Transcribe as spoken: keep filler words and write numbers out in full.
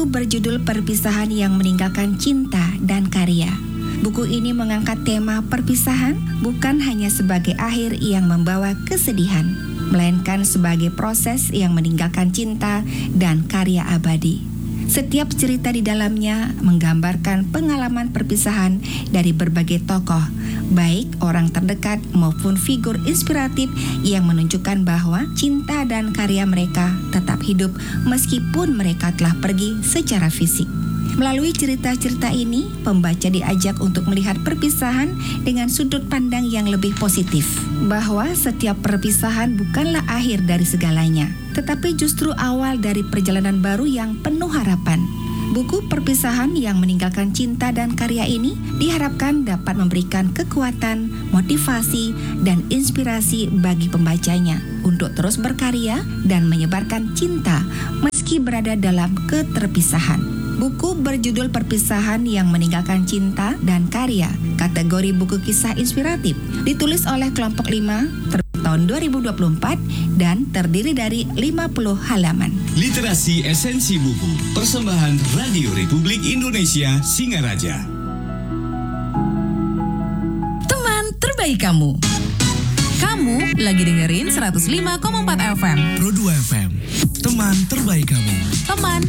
berjudul Perpisahan yang Meninggalkan Cinta dan Karya. Buku ini mengangkat tema perpisahan bukan hanya sebagai akhir yang membawa kesedihan, melainkan sebagai proses yang meninggalkan cinta dan karya abadi. Setiap cerita di dalamnya menggambarkan pengalaman perpisahan dari berbagai tokoh, baik orang terdekat maupun figur inspiratif yang menunjukkan bahwa cinta dan karya mereka tetap hidup meskipun mereka telah pergi secara fisik. Melalui cerita-cerita ini, pembaca diajak untuk melihat perpisahan dengan sudut pandang yang lebih positif, bahwa setiap perpisahan bukanlah akhir dari segalanya, tetapi justru awal dari perjalanan baru yang penuh harapan. Buku Perpisahan yang Meninggalkan Cinta dan Karya ini diharapkan dapat memberikan kekuatan, motivasi, dan inspirasi bagi pembacanya untuk terus berkarya dan menyebarkan cinta meski berada dalam keterpisahan. Buku berjudul Perpisahan yang Meninggalkan Cinta dan Karya, kategori buku kisah inspiratif, ditulis oleh kelompok lima tahun dua ribu dua puluh empat dan terdiri dari lima puluh halaman. Literasi Esensi Buku, persembahan Radio Republik Indonesia Singaraja. Teman terbaik kamu. Kamu lagi dengerin seratus lima koma empat F M. Pro dua F M, teman terbaik kamu. Teman